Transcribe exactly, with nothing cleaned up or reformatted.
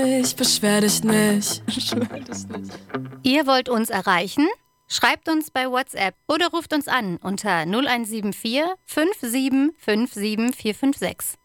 Ich beschwer dich nicht. Beschwer dich nicht. Ihr wollt uns erreichen? Schreibt uns bei WhatsApp oder ruft uns an unter null eins sieben vier fünf sieben fünf sieben vier fünf sechs.